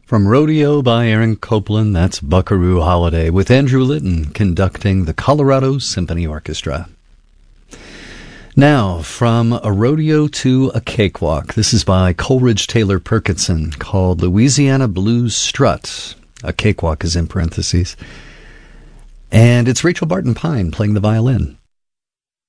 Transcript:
From Rodeo by Aaron Copland, that's Buckaroo Holiday, with Andrew Litton conducting the Colorado Symphony Orchestra. Now, from a rodeo to a cakewalk, this is by Coleridge Taylor Perkinson, called Louisiana Blues Strut. A cakewalk is in parentheses. And it's Rachel Barton Pine playing the violin.